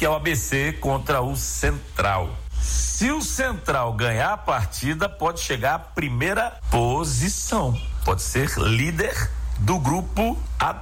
que é o ABC contra o Central. Se o Central ganhar a partida, pode chegar à primeira posição, pode ser líder do grupo A